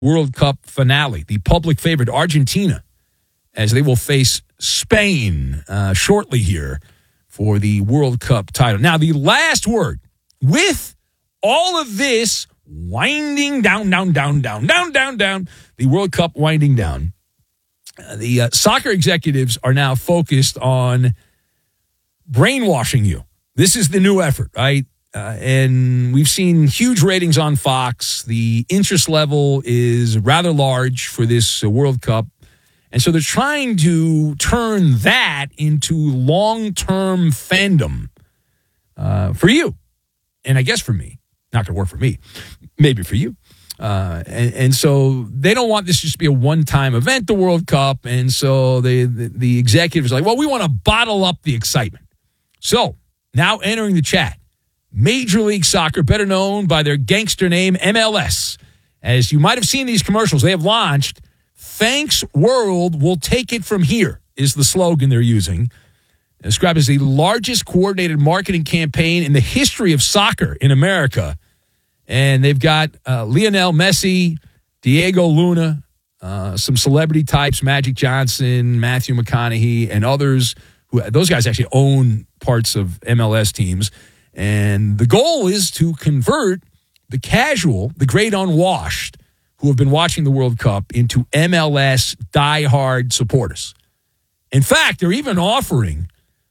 World Cup finale. The public favorite, Argentina, as they will face Spain shortly here for the World Cup title. Now, the last word, with all of this winding down, the World Cup winding down, the soccer executives are now focused on brainwashing you. This is the new effort, right? And we've seen huge ratings on Fox. The interest level is rather large for this World Cup. And so they're trying to turn that into long-term fandom for you. And I guess for me. Not going to work for me. Maybe for you. And so they don't want this just to be a one-time event, the World Cup. And so the executives are like, well, we want to bottle up the excitement. So now entering the chat, Major League Soccer, better known by their gangster name, MLS. As you might have seen these commercials, they have launched, "Thanks World, we'll take it from here," is the slogan they're using. Described as the largest coordinated marketing campaign in the history of soccer in America. And they've got Lionel Messi, Diego Luna, some celebrity types, Magic Johnson, Matthew McConaughey, and others. Those guys actually own parts of MLS teams. And the goal is to convert the casual, the great unwashed, who have been watching the World Cup into MLS diehard supporters. In fact, they're even offering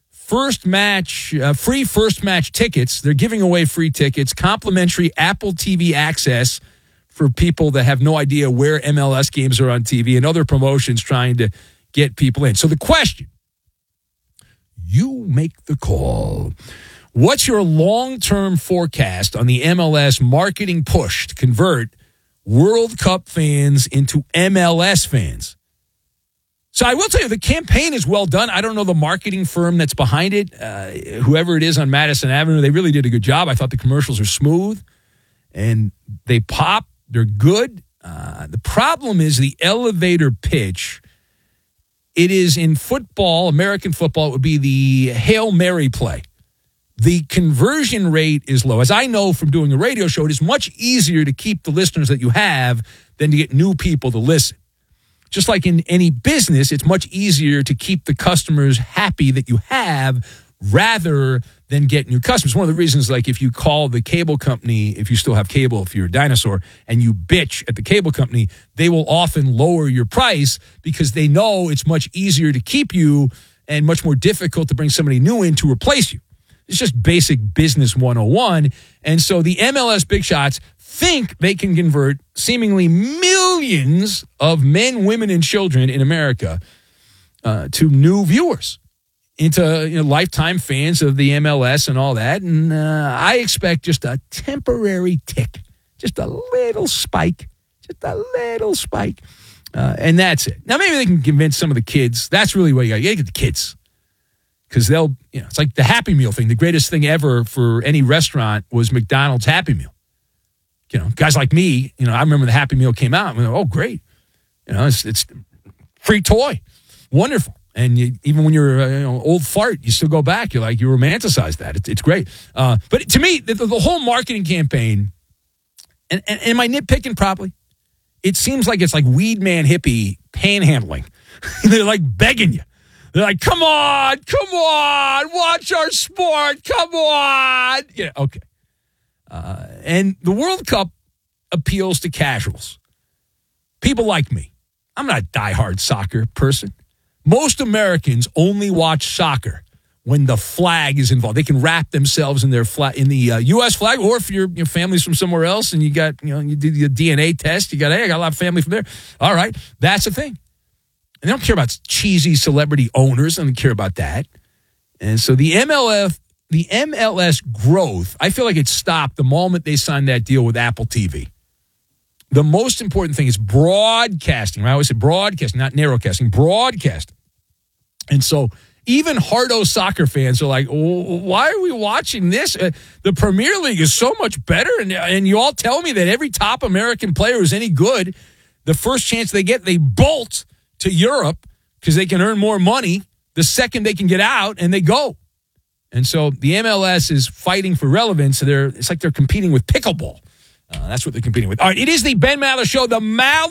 free first match tickets. They're giving away free tickets, complimentary Apple TV access for people that have no idea where MLS games are on TV, and other promotions trying to get people in. So the question, you make the call. What's your long-term forecast on the MLS marketing push to convert World Cup fans into MLS fans? So I will tell you, the campaign is well done. I don't know the marketing firm that's behind it. Whoever it is on Madison Avenue, they really did a good job. I thought the commercials are smooth, and they pop. They're good. The problem is the elevator pitch. It is in football, American football, it would be the Hail Mary play. The conversion rate is low. As I know from doing a radio show, it is much easier to keep the listeners that you have than to get new people to listen. Just like in any business, it's much easier to keep the customers happy that you have rather than get new customers. One of the reasons, like if you call the cable company, if you still have cable, if you're a dinosaur, and you bitch at the cable company, they will often lower your price because they know it's much easier to keep you and much more difficult to bring somebody new in to replace you. It's just basic business 101. And so the MLS big shots think they can convert seemingly millions of men, women, and children in America to new viewers, into lifetime fans of the MLS and all that. And I expect just a temporary tick, just a little spike, and that's it. Now, maybe they can convince some of the kids. That's really what you got to get the kids. Because they'll, it's like the Happy Meal thing. The greatest thing ever for any restaurant was McDonald's Happy Meal. Guys like me, I remember the Happy Meal came out. And oh, great. It's free toy. Wonderful. And even when you're an old fart, you still go back. You romanticize that. It's great. But to me, the whole marketing campaign, and am I nitpicking probably? It seems like it's like weed man hippie panhandling. They're like begging you. They're like, come on, watch our sport, come on. Okay. And the World Cup appeals to casuals. People like me. I'm not a diehard soccer person. Most Americans only watch soccer when the flag is involved. They can wrap themselves in their in the U.S. flag, or if your family's from somewhere else and you got, you did the DNA test, I got a lot of family from there. All right, that's the thing. And they don't care about cheesy celebrity owners. They don't care about that. And so the MLS growth, I feel like it stopped the moment they signed that deal with Apple TV. The most important thing is broadcasting. Right? I always say broadcasting, not narrowcasting, broadcasting. And so even hardo soccer fans are like, why are we watching this? The Premier League is so much better. And you all tell me that every top American player who's any good, the first chance they get, they bolt to Europe because they can earn more money the second they can get out, and they go. And so the MLS is fighting for relevance. It's like they're competing with pickleball. That's what they're competing with. All right, it is the Ben Maller Show. The Maller